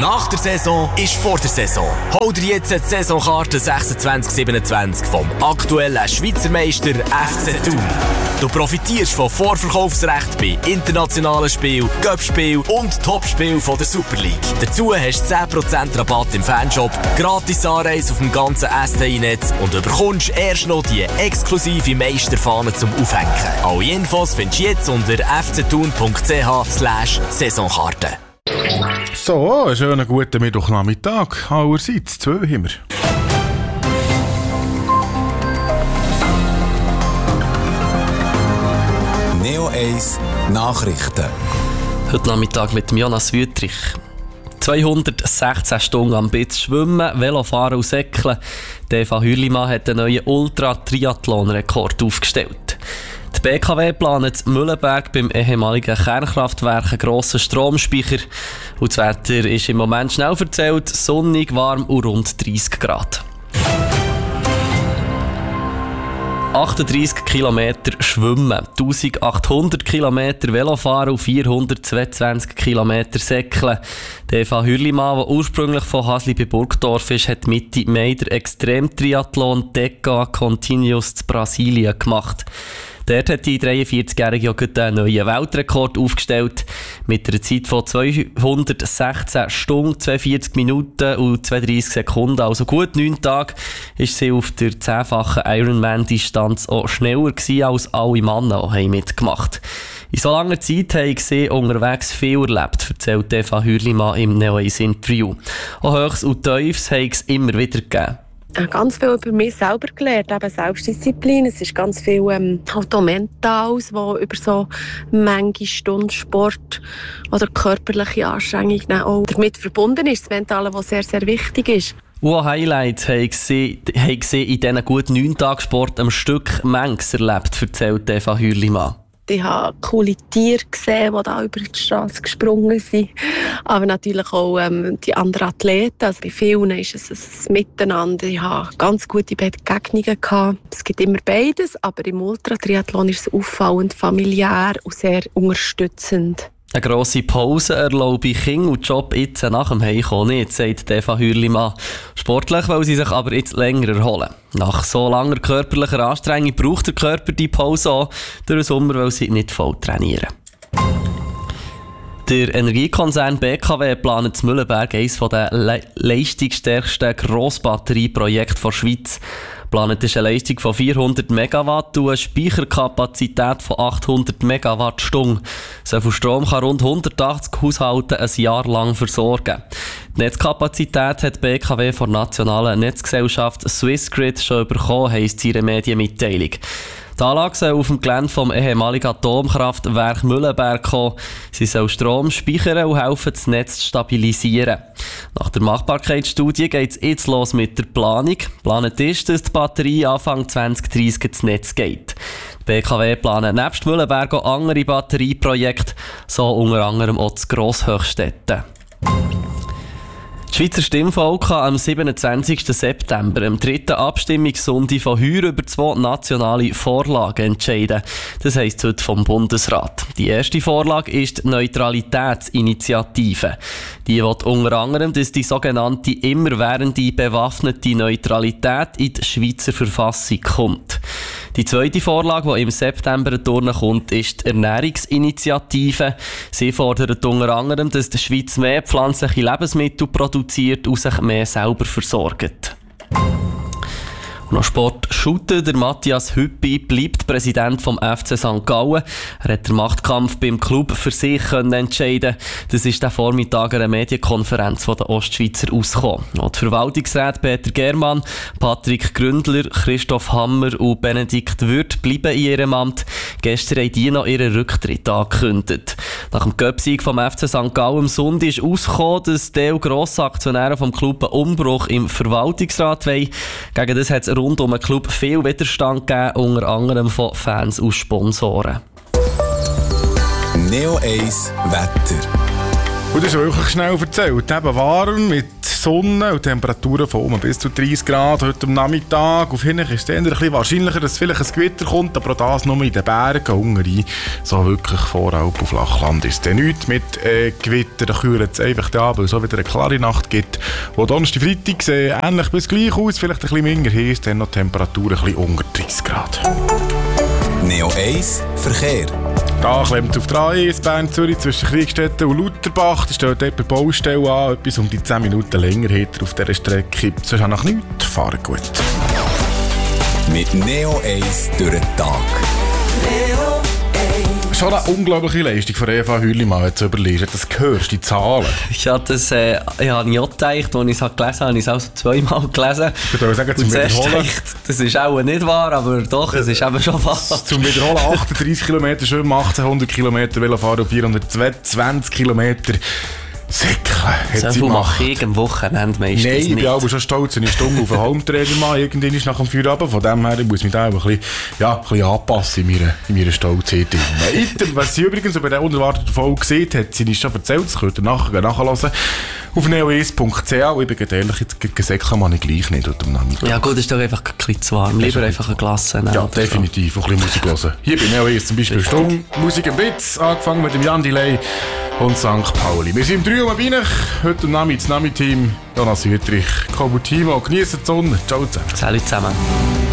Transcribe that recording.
Nach der Saison ist vor der Saison. Hol dir jetzt die Saisonkarte 26/27 vom aktuellen Schweizer Meister FC Thun. Du profitierst von Vorverkaufsrecht bei internationalen Spielen, Cup-Spielen und Topspielen von der Super League. Dazu hast du 10% Rabatt im Fanshop, gratis Anreise auf dem ganzen STI-Netz und bekommst erst noch die exklusive Meisterfahne zum Aufhängen. Alle Infos findest du jetzt unter fcthun.ch/Saisonkarte. So, einen schönen guten Mittwochnachmittag. Allerseits, 2 haben wir. Neo 1 Nachrichten. Heute Nachmittag mit Jonas Wüttrich. 216 Stunden am Bitz schwimmen, Velofahren und Säckeln. Eva Hürlimann hat einen neuen Ultra-Triathlon-Rekord aufgestellt. Die BKW plant in Mühlenberg beim ehemaligen Kernkraftwerk einen grossen Stromspeicher. Und das Wetter ist im Moment schnell erzählt, sonnig, warm und rund 30 Grad. 38 Kilometer schwimmen, 1800 Kilometer Velofahren und 422 Kilometer Säckeln. Eva Hürlimann, die ursprünglich von Hasli bei Burgdorf ist, hat Mitte Mai den Extremtriathlon Deca Continuous in Brasilien gemacht. Dort hat die 43-Jährige ja einen neuen Weltrekord aufgestellt. Mit einer Zeit von 216 Stunden, 42 Minuten und 32 Sekunden, also gut 9 Tage, ist sie auf der 10-fachen Ironman-Distanz auch schneller gewesen, als alle Männer auch mitgemacht. In so langer Zeit habe sie unterwegs viel erlebt, erzählt Eva Hürlimann im Neo 1 Interview. Auch Höchst und Tiefs habe es immer wieder gegeben. Ich habe ganz viel über mich selber gelernt, eben Selbstdisziplin. Es ist ganz viel halt auch Mentales, was über so manche Stunden Sport oder körperliche Anstrengung auch damit verbunden ist. Das Mentale, was sehr, sehr wichtig ist. Und Highlights haben sie in diesen gut 9 Tagen Sport am Stück manches erlebt, erzählt Eva Hürlimann. Ich habe coole Tiere gesehen, die da über die Straße gesprungen sind. Aber natürlich auch die anderen Athleten. Also bei vielen ist es ein Miteinander. Ich hatte ganz gute Begegnungen gehabt. Es gibt immer beides, aber im Ultratriathlon ist es auffallend familiär und sehr unterstützend. Eine grosse Pause erlaube Kind und Job jetzt nach dem Heimkommen nicht, sagt Eva Hürlimann. Sportlich will sie sich aber jetzt länger erholen. Nach so langer körperlicher Anstrengung braucht der Körper die Pause auch. Durch den Sommer will sie nicht voll trainieren. Der Energiekonzern BKW plant in Mühlenberg eines der leistungsstärksten Grossbatterieprojekte der Schweiz. Geplant ist eine Leistung von 400 Megawatt und eine Speicherkapazität von 800 Megawattstunden. So viel Strom kann rund 180 Haushalte ein Jahr lang versorgen. Die Netzkapazität hat die BKW von der nationalen Netzgesellschaft Swissgrid schon bekommen, heisst ihre Medienmitteilung. Die Anlage soll auf dem Gelände vom ehemaligen Atomkraftwerk Mühlenberg kommen. Sie soll Strom speichern und helfen, das Netz zu stabilisieren. Nach der Machbarkeitsstudie geht es jetzt los mit der Planung. Geplant ist, dass die Batterie Anfang 2030 ins Netz geht. Die BKW plant nebst Mühlenberg auch andere Batterieprojekte, so unter anderem auch das Grosshöchstetten. Das Schweizer Stimmvolk kann am 27. September, am 3. Abstimmungssonntag von heuer über 2 nationale Vorlagen entscheiden. Das heisst heute vom Bundesrat. Die erste Vorlage ist die Neutralitätsinitiative. Die will unter anderem, dass die sogenannte immerwährende bewaffnete Neutralität in die Schweizer Verfassung kommt. Die zweite Vorlage, die im September durchkommt, ist die Ernährungsinitiative. Sie fordert unter anderem, dass die Schweiz mehr pflanzliche Lebensmittel produziert und sich mehr selber versorgt. Und noch Sport shooten. Der Matthias Hüppi bleibt Präsident vom FC St. Gallen. Er hat den Machtkampf beim Club für sich entscheiden. Das ist der Vormittag einer Medienkonferenz von den Ostschweizer ausgekommen. Auch die Verwaltungsräte Peter Germann, Patrick Gründler, Christoph Hammer und Benedikt Würth bleiben in ihrem Amt. Gestern haben die noch ihren Rücktritt angekündigt. Nach dem Cup-Sieg vom FC St. Gallen am Sonntag ist ausgekommen, dass die Grossaktionäre vom Club einen Umbruch im Verwaltungsrat wollen. Gegen das hat es rund um den Club viel Widerstand gegeben, unter anderem von Fans und Sponsoren. Neo 1 Wetter. Und das ist wirklich schnell erzählt. Eben warm, mit Sonne und Temperaturen von bis zu 30 Grad heute am Nachmittag. Auf jeden Fall ist es eher ein bisschen wahrscheinlicher, dass vielleicht ein Gewitter kommt, aber auch das nur in den Bergen, unten rein. So wirklich Voralp und Flachland ist es nichts mit Gewitter. Da kühlt es einfach ab, weil es so wieder eine klare Nacht gibt. Wo Donnerstag, Freitag sehen ähnlich bis gleich aus, vielleicht ein bisschen weniger heiß, dann noch Temperaturen ein bisschen unter 30 Grad. Neo 1 Verkehr. Da klemmt es auf der A1 Bern-Zürich zwischen Kriegstetten und Lutherbach. Da steht jemand Baustelle an, etwas um die 10 Minuten länger hinter auf dieser Strecke. Sonst auch noch nichts, fahren gut. Mit Neo 1 durch den Tag. Neo 1. Schon eine unglaubliche Leistung von Eva Hürlimann, wenn du überlegst. Das hörst, die Zahlen. Ja, das habe ich auch gedacht, als ich es gelesen habe. Habe ich es auch zweimal gelesen. Ich würde sagen, zum Wiederholen. Das ist auch nicht wahr, aber doch, es ist eben schon wahr. Zum Wiederholen 38 km Schwimmen, 1800 km Velofahren und 420 km Säckle. So viel mache ich am Wochenende meistens nicht. Nein, ich bin nicht. aber schon stolz, eine Stunde auf den Hometrainer mal. Irgendwann ist nach dem Feierabend. Von dem her ich muss mich da auch ein bisschen anpassen in meiner Stolzheit. Was sie übrigens bei der unerwarteten Folge gesehen hat, sie ist schon erzählt, das könnt ihr nachhören. Auf neo1.ch. Und ich bin ehrlich, jetzt Säckle mache ich gleich nicht heute Nachmittag. Ja gut, ist doch einfach ein bisschen zu warm. Lieber einfach eine Glasse. Ja, definitiv. Auch ein bisschen Musik hören. Hier bei Neo1 zum Beispiel Stunde Musik im Witz, angefangen mit dem Jan Delay und St. Pauli. Wir sind im Trio Binech, heute am Nami, das Nami-Team, Jonas Wüttrich, Kobo Timo, genießt die Sonne. Ciao zusammen. Salut zusammen.